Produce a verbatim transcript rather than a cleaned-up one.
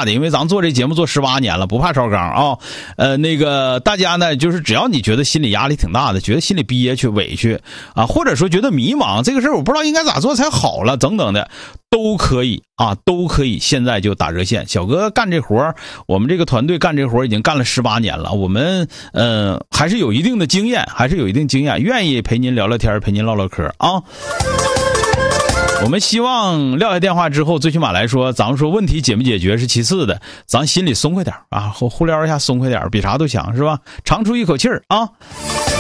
大的，因为咱做这节目做十八年了，不怕烧缸啊。呃，那个大家呢，就是只要你觉得心理压力挺大的，觉得心里憋屈、委屈啊，或者说觉得迷茫，这个事儿我不知道应该咋做才好了，等等的，都可以啊，都可以。现在就打热线，小哥干这活，我们这个团队干这活已经干了十八年了，我们呃还是有一定的经验，还是有一定经验，愿意陪您聊聊天，陪您唠唠嗑啊。我们希望撂下电话之后，最起码来说，咱们说问题解没解决是其次的，咱心里松快点啊，互聊一下松快点，比啥都强，是吧？长出一口气儿啊。